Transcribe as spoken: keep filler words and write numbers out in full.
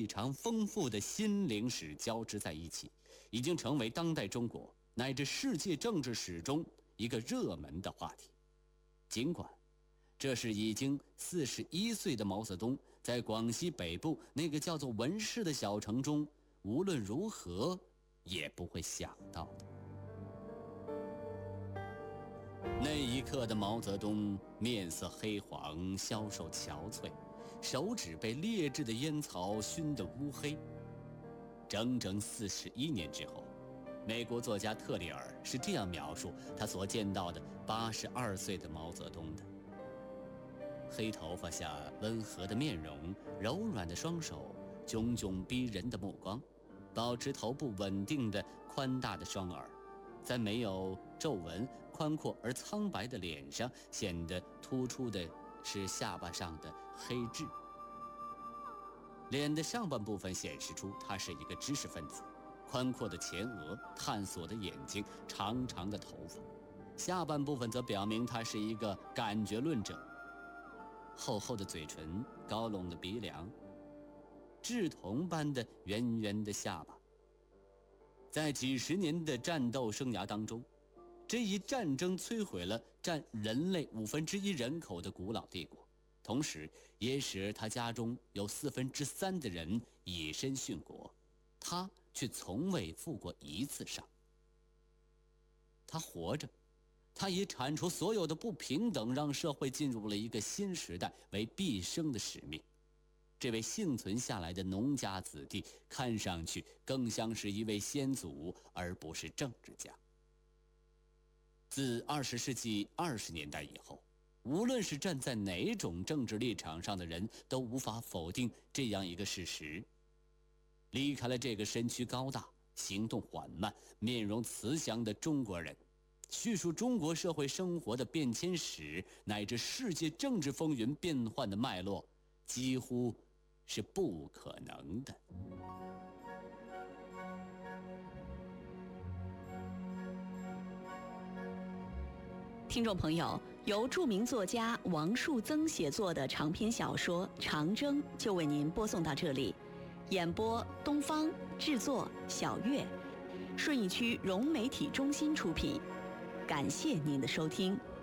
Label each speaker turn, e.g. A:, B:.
A: 异常丰富的心灵史交织在一起，已经成为当代中国乃至世界政治史中一个热门的话题。尽管这是已经四十一岁的毛泽东在广西北部那个叫做文市的小城中无论如何也不会想到的。那一刻的毛泽东面色黑黄，消瘦憔悴，手指被劣质的烟草熏得乌黑。整整四十一年之后，美国作家特里尔是这样描述他所见到的八十二岁的毛泽东的：黑头发下温和的面容，柔软的双手，炯炯逼人的目光，保持头部稳定的宽大的双耳，在没有皱纹、宽阔而苍白的脸上显得突出的是下巴上的黑痣。脸的上半部分显示出他是一个知识分子，宽阔的前额，探索的眼睛，长长的头发；下半部分则表明他是一个感觉论者，厚厚的嘴唇，高隆的鼻梁，稚童般的圆圆的下巴。在几十年的战斗生涯当中，这一战争摧毁了占人类五分之一人口的古老帝国，同时也使他家中有四分之三的人以身殉国，他却从未负过一次伤。他活着，他以铲除所有的不平等，让社会进入了一个新时代为毕生的使命。这位幸存下来的农家子弟看上去更像是一位先祖，而不是政治家。自二十世纪二十年代以后，无论是站在哪种政治立场上的人，都无法否定这样一个事实：离开了这个身躯高大、行动缓慢、面容慈祥的中国人，叙述中国社会生活的变迁史乃至世界政治风云变幻的脉络，几乎是不可能的。
B: 听众朋友，由著名作家王树增写作的长篇小说《长征》就为您播送到这里。演播东方，制作小月，顺义区融媒体中心出品。感谢您的收听。